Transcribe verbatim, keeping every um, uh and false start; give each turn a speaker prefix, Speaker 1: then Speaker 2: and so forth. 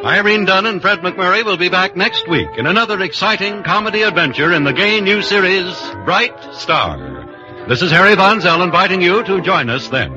Speaker 1: Irene Dunn and Fred McMurray will be back next week in another exciting comedy adventure in the gay new series, Bright Star. This is Harry Von Zell inviting you to join us then.